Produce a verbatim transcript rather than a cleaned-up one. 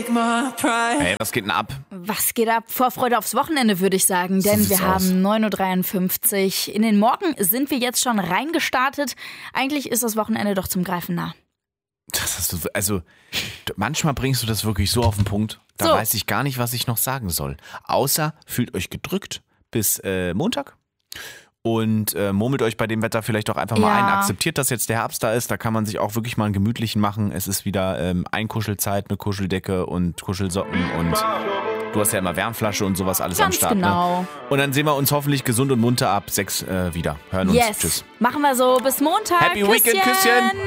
Hey, was geht denn ab? Was geht ab? Vorfreude aufs Wochenende, würde ich sagen. Denn So wir sieht's haben neun Uhr dreiundfünfzig. In den Morgen sind wir jetzt schon reingestartet. Eigentlich ist das Wochenende doch zum Greifen nah. Das hast du, also manchmal bringst du das wirklich so auf den Punkt. Da So. weiß ich gar nicht, was ich noch sagen soll. Außer fühlt euch gedrückt bis äh, Montag. Und äh, murmelt euch bei dem Wetter vielleicht auch einfach mal Ja. ein. Akzeptiert, dass jetzt der Herbst da ist. Da kann man sich auch wirklich mal einen gemütlichen machen. Es ist wieder ähm, Einkuschelzeit, eine Kuscheldecke und Kuschelsocken. Und du hast ja immer Wärmflasche und sowas alles am Ganz Start. genau. Ne? Und dann sehen wir uns hoffentlich gesund und munter ab sechs äh, wieder. Hören uns. Yes. Tschüss. Machen wir so. Bis Montag. Happy Weekend, Küsschen.